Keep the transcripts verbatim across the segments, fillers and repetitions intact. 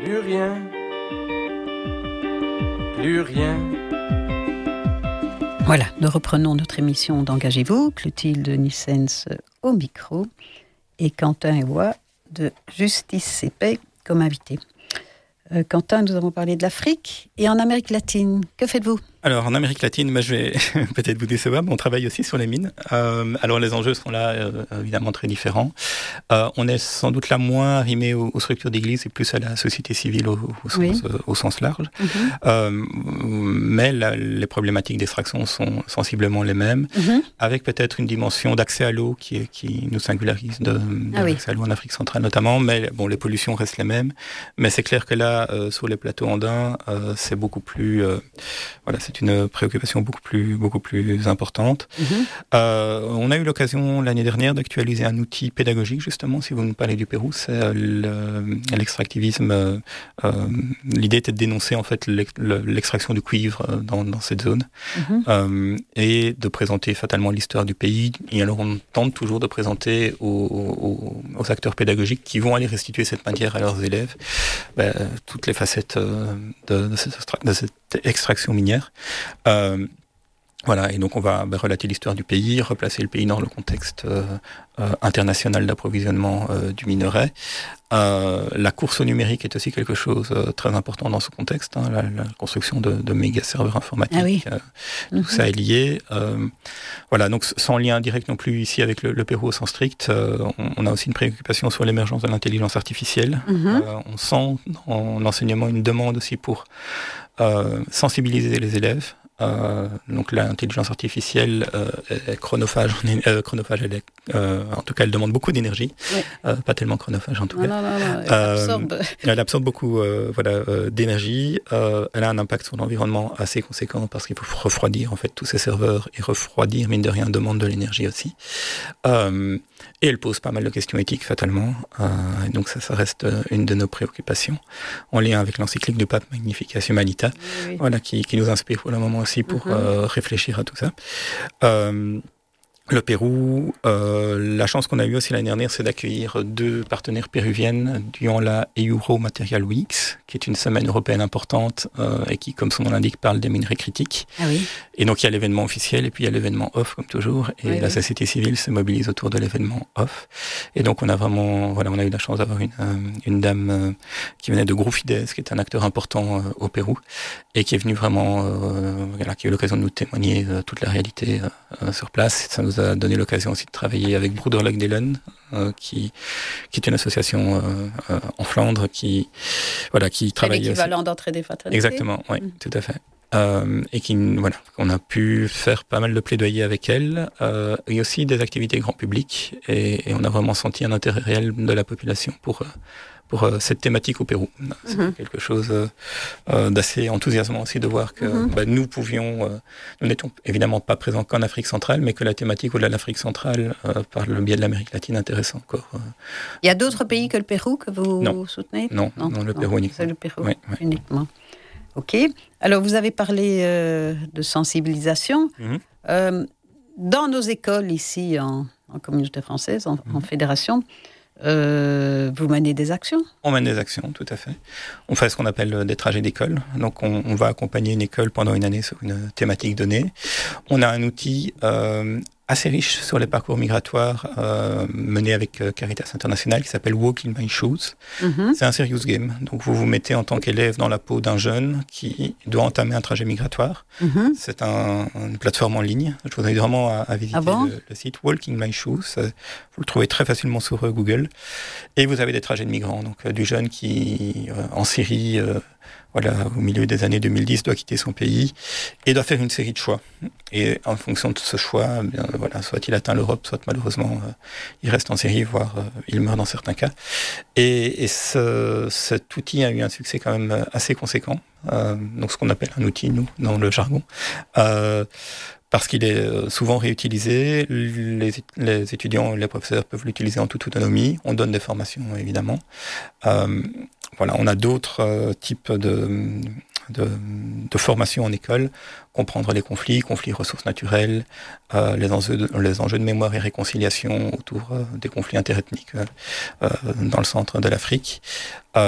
Plus rien, plus rien. Voilà, nous reprenons notre émission d'Engagez-vous. Clotilde Nissens au micro et Quentin Ewa de Justice C P comme invité. Euh, Quentin, nous avons parlé de l'Afrique et en Amérique latine. Que faites-vous ? Alors, en Amérique latine, bah, je vais peut-être vous décevoir, mais on travaille aussi sur les mines. Euh, alors, les enjeux sont là, euh, évidemment, très différents. Euh, on est sans doute là moins arrimé aux, aux structures d'église et plus à la société civile au, au, sens, oui. euh, au sens large. Mm-hmm. Euh, mais la, les problématiques d'extraction sont sensiblement les mêmes, mm-hmm. avec peut-être une dimension d'accès à l'eau qui, est, qui nous singularise de, de ah l'accès oui. à l'eau en Afrique centrale notamment. Mais bon, les pollutions restent les mêmes. Mais c'est clair que là, euh, sur les plateaux andins, euh, c'est beaucoup plus... Euh, voilà, c'est une préoccupation beaucoup plus, beaucoup plus importante. Mmh. Euh, on a eu l'occasion l'année dernière d'actualiser un outil pédagogique, justement, si vous nous parlez du Pérou, c'est le, l'extractivisme. Euh, l'idée était de dénoncer en fait l'extraction du cuivre dans, dans cette zone mmh. euh, et de présenter fatalement l'histoire du pays. Et alors on tente toujours de présenter aux, aux, aux acteurs pédagogiques qui vont aller restituer cette matière à leurs élèves ben, toutes les facettes de, de, cette, de cette extraction minière. Euh, voilà, et donc on va bah, relater l'histoire du pays, replacer le pays dans le contexte euh, euh, international d'approvisionnement euh, du minerai. Euh, la course au numérique est aussi quelque chose de euh, très important dans ce contexte. Hein, la, la construction de, de méga serveurs informatiques, ah oui. euh, mm-hmm. tout ça est lié. Euh, voilà, donc sans lien direct non plus ici avec le, le Pérou au sens strict, euh, on, on a aussi une préoccupation sur l'émergence de l'intelligence artificielle. Mm-hmm. Euh, on sent dans l'enseignement une demande aussi pour euh, sensibiliser les élèves. Euh, donc l'intelligence artificielle euh, est chronophage, euh, chronophage elle est, euh, en tout cas elle demande beaucoup d'énergie, oui. euh, pas tellement chronophage en tout non, cas. Non, non, non, elle, euh, absorbe. elle absorbe beaucoup euh, voilà, euh, d'énergie, euh, elle a un impact sur l'environnement assez conséquent parce qu'il faut refroidir en fait tous ces serveurs et refroidir mine de rien demande de l'énergie aussi. Euh, et elle pose pas mal de questions éthiques fatalement, euh, et donc ça, ça reste une de nos préoccupations en lien avec l'encyclique du pape Magnificat Humanitatis, oui, oui. voilà, qui, qui nous inspire pour le moment aussi pour mm-hmm. euh, réfléchir à tout ça. Euh, le Pérou, euh, la chance qu'on a eue aussi l'année dernière, c'est d'accueillir deux partenaires péruviennes durant la Euro Material Weeks, qui est une semaine européenne importante euh, et qui, comme son nom l'indique, parle des minerais critiques. Ah oui. Et donc il y a l'événement officiel et puis il y a l'événement off, comme toujours. Et oui, la oui. société civile se mobilise autour de l'événement off. Et donc on a vraiment, voilà, on a eu la chance d'avoir une, euh, une dame euh, qui venait de Grufides, qui est un acteur important euh, au Pérou et qui est venue vraiment, euh, voilà, qui a eu l'occasion de nous témoigner euh, toute la réalité euh, sur place. Ça nous a donné l'occasion aussi de travailler avec Broederlijk Delen, euh, qui qui est une association euh, euh, en Flandre qui voilà qui travaille. C'est l'équivalent d'entraide des fraternités. Exactement, oui, mmh. tout à fait. Euh, et qui voilà, on a pu faire pas mal de plaidoyer avec elle, euh, et aussi des activités grand public, et, et on a vraiment senti un intérêt réel de la population pour pour euh, cette thématique au Pérou. C'est mmh. quelque chose euh, d'assez enthousiasmant aussi de voir que mmh. bah, nous pouvions, euh, nous n'étions évidemment pas présents qu'en Afrique centrale, mais que la thématique au-delà de l'Afrique centrale, euh, par le biais de l'Amérique latine, intéresse encore. Euh. Il y a d'autres pays que le Pérou que vous non. soutenez ? Non, non, non, le non, Pérou uniquement. C'est le Pérou oui, oui. uniquement. Ok. Alors, vous avez parlé euh, de sensibilisation. Mmh. Euh, dans nos écoles ici, en, en communauté française, en, mmh. en fédération, euh, vous menez des actions ? On mène des actions, tout à fait. On fait ce qu'on appelle des trajets d'école. Donc, on, on va accompagner une école pendant une année sur une thématique donnée. On a un outil euh, assez riche sur les parcours migratoires euh, mené avec euh, Caritas International qui s'appelle Walk in My Shoes. Mm-hmm. C'est un serious game. Donc, vous vous mettez en tant qu'élève dans la peau d'un jeune qui doit entamer un trajet migratoire. Mm-hmm. C'est un, une plateforme en ligne. Je vous invite vraiment à, à visiter ah bon le, le site Walk in My Shoes. Vous le trouvez très facilement sur euh, Google. Et vous avez des trajets de migrants. Donc, euh, du jeune qui, euh, en Syrie, euh, voilà, au milieu des années deux mille dix, doit quitter son pays et doit faire une série de choix. Et en fonction de ce choix, eh bien, voilà, soit il atteint l'Europe, soit malheureusement euh, il reste en Syrie, voire euh, il meurt dans certains cas. Et, et ce, cet outil a eu un succès quand même assez conséquent. Euh, donc ce qu'on appelle un outil, nous, dans le jargon. Euh, parce qu'il est souvent réutilisé, les, les étudiants, les professeurs peuvent l'utiliser en toute autonomie. On donne des formations, évidemment. Euh, voilà, on a d'autres euh, types de, de, de formations en école. Comprendre les conflits, conflits ressources naturelles, euh, les, enjeux de, les enjeux de mémoire et réconciliation autour euh, des conflits interethniques euh, dans le centre de l'Afrique. Euh,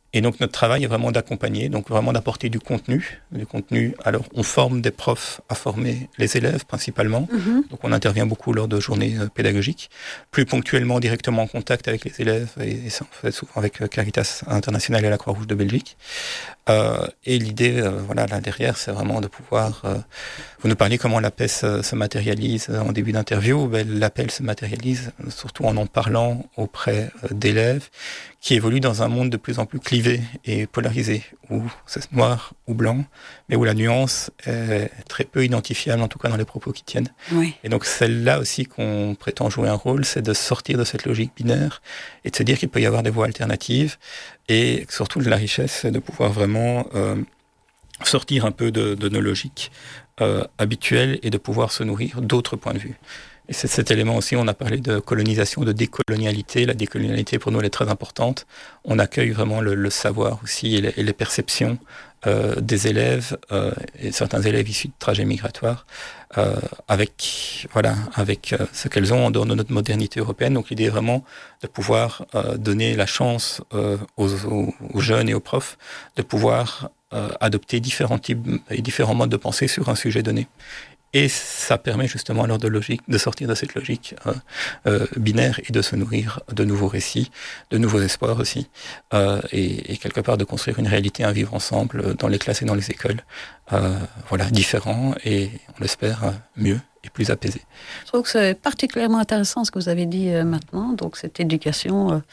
Et donc notre travail est vraiment d'accompagner, donc vraiment d'apporter du contenu. Du contenu. Alors on forme des profs à former les élèves principalement. Mm-hmm. Donc on intervient beaucoup lors de journées euh, pédagogiques, plus ponctuellement directement en contact avec les élèves, et, et ça on fait souvent avec Caritas International et la Croix-Rouge de Belgique. Euh, et l'idée, euh, voilà, là derrière, c'est vraiment de pouvoir. Euh, vous nous parliez comment l'APES se, se matérialise en début d'interview. Ben, l'APEL se matérialise surtout en en parlant auprès euh, d'élèves qui évoluent dans un monde de plus en plus clivé et polarisé, où c'est noir ou blanc, mais où la nuance est très peu identifiable, en tout cas dans les propos qui tiennent. Oui. Et donc c'est là aussi qu'on prétend jouer un rôle, c'est de sortir de cette logique binaire et de se dire qu'il peut y avoir des voies alternatives, et surtout de la richesse, c'est de pouvoir vraiment euh, sortir un peu de, de nos logiques euh, habituelles et de pouvoir se nourrir d'autres points de vue. Et c'est cet élément aussi, on a parlé de colonisation, de décolonialité. La décolonialité, pour nous, elle est très importante. On accueille vraiment le, le savoir aussi et les, et les perceptions euh, des élèves, euh, et certains élèves issus de trajets migratoires, euh, avec, voilà, avec euh, ce qu'elles ont en dehors de notre modernité européenne. Donc l'idée est vraiment de pouvoir euh, donner la chance euh, aux, aux, aux jeunes et aux profs de pouvoir euh, adopter différents types et différents modes de pensée sur un sujet donné. Et ça permet justement alors de, logique, de sortir de cette logique euh, euh, binaire et de se nourrir de nouveaux récits, de nouveaux espoirs aussi, euh, et, et quelque part de construire une réalité à vivre ensemble dans les classes et dans les écoles, euh, voilà, différents et on l'espère mieux et plus apaisés. Je trouve que c'est particulièrement intéressant ce que vous avez dit euh, maintenant, donc cette éducation euh,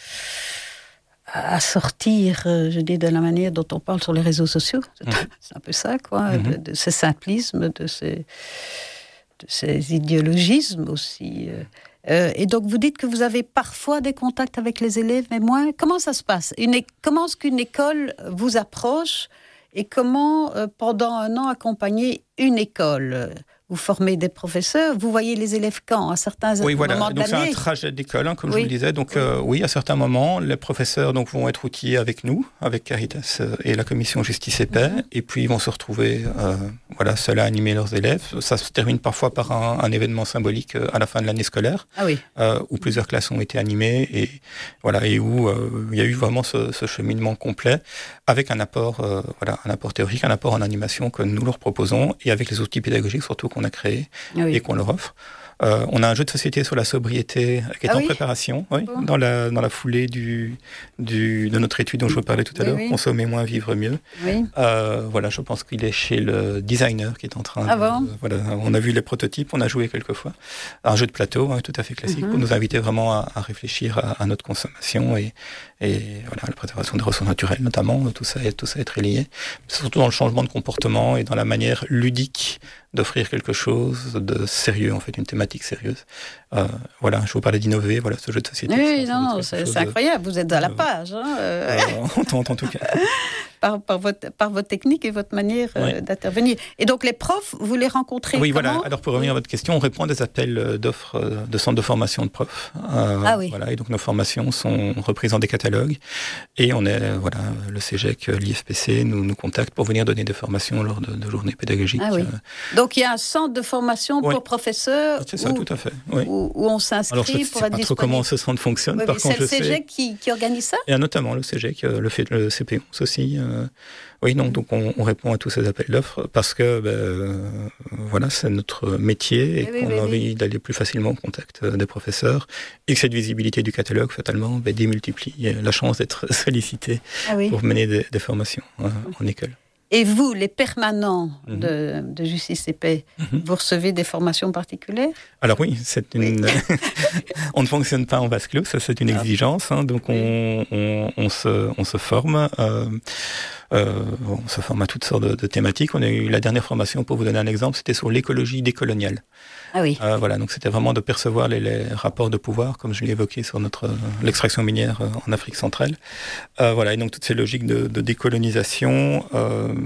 à sortir, euh, je dis, de la manière dont on parle sur les réseaux sociaux. C'est, mmh. c'est un peu ça, quoi, mmh. de, de ce simplisme, de ces, de ces idéologismes aussi. Euh, et donc, vous dites que vous avez parfois des contacts avec les élèves, mais moins. Comment ça se passe? Une, Comment est-ce qu'une école vous approche et comment, euh, pendant un an, accompagner une école? Vous formez des professeurs, vous voyez les élèves quand? À certains oui, moments voilà. de donc l'année? C'est un trajet d'école, hein, comme oui. je vous le disais. Donc oui. Euh, oui, à certains moments, les professeurs donc, vont être outillés avec nous, avec Caritas et la commission Justice et Paix, mm-hmm. et puis ils vont se retrouver euh, voilà, seuls à animer leurs élèves. Ça se termine parfois par un, un événement symbolique à la fin de l'année scolaire, ah oui. euh, où plusieurs classes ont été animées, et, voilà, et où euh, il y a eu vraiment ce, ce cheminement complet, avec un apport, euh, voilà, un apport théorique, un apport en animation que nous leur proposons, et avec les outils pédagogiques surtout qu'on a créés. Oui. Et qu'on leur offre. Euh, on a un jeu de société sur la sobriété qui est ah en oui préparation, oui, bon. dans, la, dans la foulée du, du, de notre étude dont je vous parlais tout à oui, l'heure, oui. Consommer moins, vivre mieux. Oui. Euh, voilà, je pense qu'il est chez le designer qui est en train ah de... Bon. Voilà, on a vu les prototypes, on a joué quelques fois. Un jeu de plateau, hein, tout à fait classique, mm-hmm. pour nous inviter vraiment à, à réfléchir à, à notre consommation et, et voilà, la préservation des ressources naturelles notamment, tout ça, tout ça est très lié. Surtout dans le changement de comportement et dans la manière ludique d'offrir quelque chose de sérieux, en fait, une thématique sérieuse. Euh, voilà, je vous parlais d'innover, voilà, ce jeu de société. Oui, non, c'est, c'est incroyable, vous êtes à la page. Hein, euh... euh, on tente en tout cas. par, par, votre, par votre technique et votre manière oui. euh, d'intervenir. Et donc les profs, vous les rencontrez Oui, comment? voilà, alors pour revenir à votre question, on répond à des appels d'offres de centres de formation de profs. Euh, ah oui. Voilà, et donc nos formations sont reprises dans des catalogues. Et on est, voilà, le CEGEC, l'I F P C nous, nous contactent pour venir donner des formations lors de, de journées pédagogiques. Ah oui. Euh, Donc il y a un centre de formation oui. pour professeurs. C'est ça, où, tout à fait. Oui. Où, où on s'inscrit Alors, je pour être disponible. Je ne sais pas trop comment ce centre fonctionne. Oui, par contre, c'est le CEGEC sais... qui, qui organise ça? Et notamment le CEGEC, le, fait, le C P onze aussi. Euh... Oui, non, donc on, on répond à tous ces appels d'offres parce que ben, euh, voilà, c'est notre métier et oui, qu'on oui, a oui. envie d'aller plus facilement au contact des professeurs et que cette visibilité du catalogue, fatalement, ben, démultiplie la chance d'être sollicité ah oui. pour mener des, des formations euh, en école. Et vous, les permanents mm-hmm. de, de Justice et Paix, mm-hmm. vous recevez des formations particulières? Alors oui, c'est une. Oui. On ne fonctionne pas en vase clos, ça c'est une ah. exigence. Hein, donc on, on, on, se, on se forme. Euh, euh, on se forme à toutes sortes de, de thématiques. On a eu la dernière formation, pour vous donner un exemple, c'était sur l'écologie décoloniale. Ah oui. Euh, voilà, donc c'était vraiment de percevoir les, les rapports de pouvoir, comme je l'ai évoqué sur notre l'extraction minière en Afrique centrale. Euh, voilà, et donc toutes ces logiques de, de décolonisation. Euh,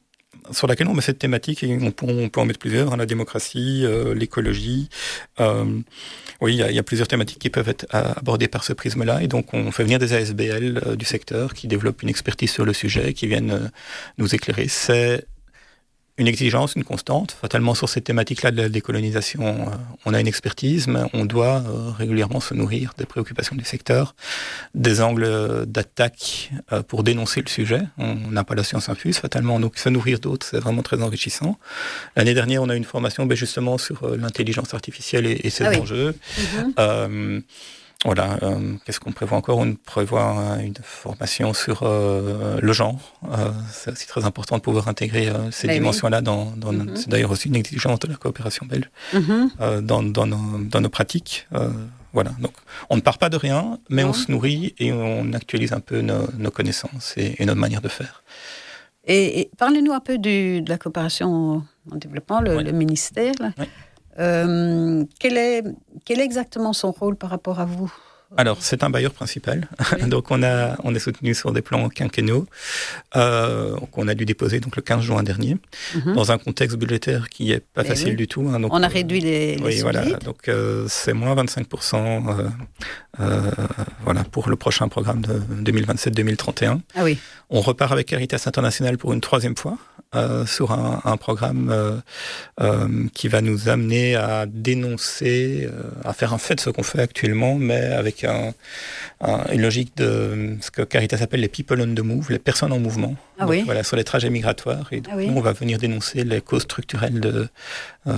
sur laquelle on met cette thématique, et on peut, on peut en mettre plusieurs, hein, la démocratie, euh, l'écologie. Euh, oui, il y, y a plusieurs thématiques qui peuvent être abordées par ce prisme-là, et donc on fait venir des A S B L euh, du secteur qui développent une expertise sur le sujet, qui viennent euh, nous éclairer. C'est une exigence, une constante. Fatalement, sur cette thématique-là de la décolonisation, euh, on a une expertise, mais on doit euh, régulièrement se nourrir des préoccupations du secteur, des angles d'attaque euh, pour dénoncer le sujet. On n'a pas la science infuse, fatalement, donc se nourrir d'autres, c'est vraiment très enrichissant. L'année dernière, on a eu une formation ben, justement sur euh, l'intelligence artificielle et, et ses ah oui. enjeux. Mm-hmm. Euh, Voilà, euh, qu'est-ce qu'on prévoit encore? On prévoit une formation sur euh, le genre. Euh, c'est aussi très important de pouvoir intégrer euh, ces ben dimensions-là. Oui. Dans, dans mm-hmm. C'est d'ailleurs aussi une exigence de la coopération belge mm-hmm. euh, dans, dans, nos, dans nos pratiques. Euh, voilà, donc on ne part pas de rien, mais non. on se nourrit et on actualise un peu nos, nos connaissances et, et notre manière de faire. Et, et parlez-nous un peu du, de la coopération en développement, le, oui. le ministère. Là. Oui. Euh, quel est, quel est exactement son rôle par rapport à vous? Alors, c'est un bailleur principal. Oui. Donc, on, a, on est soutenu sur des plans quinquennaux euh, qu'on a dû déposer donc, le quinze juin dernier, mm-hmm. dans un contexte budgétaire qui n'est pas Mais facile oui. du tout. Hein, donc, on a réduit les, les Oui, voilà. Donc, euh, c'est moins vingt-cinq pour cent euh, euh, voilà, pour le prochain programme de deux mille vingt-sept deux mille trente et un. Ah oui. On repart avec Caritas International pour une troisième fois. Euh, sur un, un programme euh, euh, qui va nous amener à dénoncer, euh, à faire un fait de ce qu'on fait actuellement, mais avec un, un, une logique de ce que Caritas appelle les people on the move, les personnes en mouvement. Ah donc, oui. Voilà, sur les trajets migratoires. Et donc, ah oui. nous, on va venir dénoncer les causes structurelles de, euh,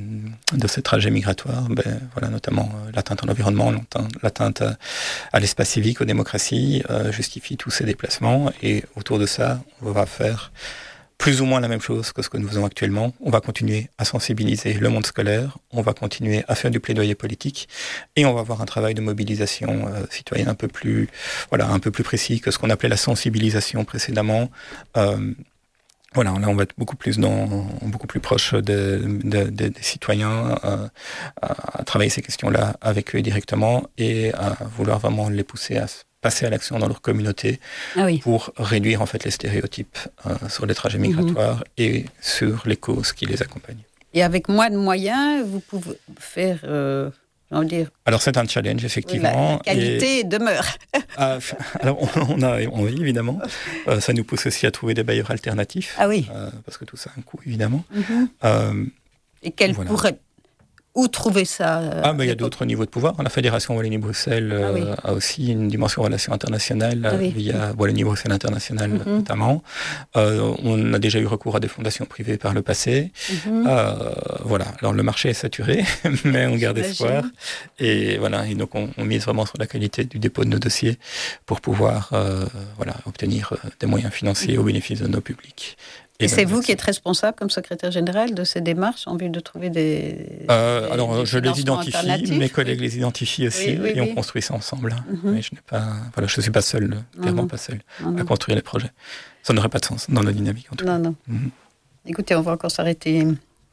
de ces trajets migratoires, ben, voilà, notamment euh, l'atteinte à l'environnement, l'atteinte à, à l'espace civique, aux démocraties, euh, justifie tous ces déplacements. Et autour de ça, on va faire plus ou moins la même chose que ce que nous faisons actuellement. On va continuer à sensibiliser le monde scolaire, on va continuer à faire du plaidoyer politique et on va avoir un travail de mobilisation euh, citoyenne un peu plus, voilà, un peu plus précis que ce qu'on appelait la sensibilisation précédemment. Euh, Voilà, là on va être beaucoup plus dans, beaucoup plus proche des, des, des, des citoyens, euh, à, à travailler ces questions-là avec eux directement et à vouloir vraiment les pousser à passer à l'action dans leur communauté ah oui. pour réduire en fait les stéréotypes euh, sur les trajets migratoires mmh. et sur les causes qui les accompagnent. Et avec moins de moyens, vous pouvez faire... Euh... Dire. Alors c'est un challenge effectivement. La qualité et... demeure. euh, alors on, on a envie évidemment. Euh, ça nous pousse aussi à trouver des bailleurs alternatifs. Ah oui. Euh, parce que tout ça a un coût évidemment. Mm-hmm. Euh, et quel voilà. pourrait où trouver ça euh, Ah ben il y a d'autres niveaux de pouvoir. La Fédération Wallonie-Bruxelles euh, ah oui. a aussi une dimension relation internationale ah oui. via Wallonie-Bruxelles International mm-hmm. notamment. Euh, on a déjà eu recours à des fondations privées par le passé. Mm-hmm. Euh, voilà. Alors le marché est saturé, mais on garde J'imagine. espoir. Et voilà. Et donc on, on mise vraiment sur la qualité du dépôt de nos dossiers pour pouvoir euh, voilà obtenir des moyens financiers mm-hmm. au bénéfice de nos publics. Et, et c'est vous qui êtes responsable, comme secrétaire général, de ces démarches en vue de trouver des... Euh, des alors, des je les identifie, mes collègues oui. les identifient aussi, oui, oui, et oui. on construit ça ensemble. Mm-hmm. Mais je n'ai pas, voilà, je ne suis pas seul, clairement mm-hmm. pas seul, mm-hmm. à construire les projets. Ça n'aurait pas de sens dans la dynamique, en tout non, cas. Non, non. Mm-hmm. Écoutez, on va encore s'arrêter...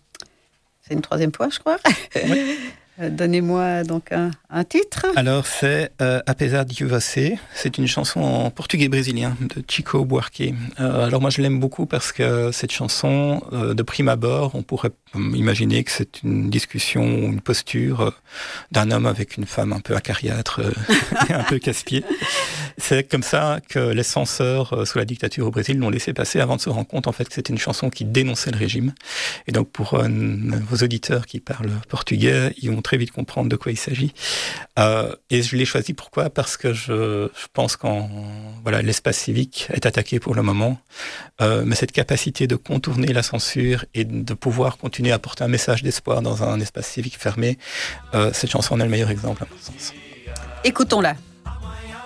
C'est une troisième fois, je crois. Oui. Donnez-moi donc un, un titre. Alors c'est euh, Apesar de Você. C'est une chanson en portugais brésilien de Chico Buarque. Euh, alors moi je l'aime beaucoup parce que cette chanson, euh, de prime abord, on pourrait imaginer que c'est une discussion ou une posture euh, d'un homme avec une femme un peu acariâtre euh, et un peu casse-pied. C'est comme ça que les censeurs euh, sous la dictature au Brésil l'ont laissé passer avant de se rendre compte en fait que c'était une chanson qui dénonçait le régime. Et donc pour euh, vos auditeurs qui parlent portugais, ils vont très vite comprendre de quoi il s'agit. Euh, et je l'ai choisi pourquoi ? Parce que je, je pense qu'en voilà, l'espace civique est attaqué pour le moment, euh, mais cette capacité de contourner la censure et de pouvoir continuer à apporter un message d'espoir dans un espace civique fermé, euh, cette chanson en est le meilleur exemple à mon sens. Écoutons-la.